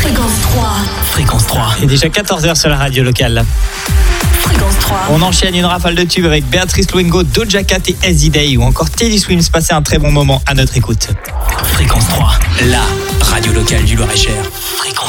Fréquence 3. Fréquence 3. Il est déjà 14h sur la radio locale. Fréquence 3. On enchaîne une rafale de tubes avec Béatrice Luengo, Doja Cat et Easy Day ou encore Teddy Swims. Passez un très bon moment à notre écoute. Fréquence 3, la radio locale du Loir-et-Cher. Fréquence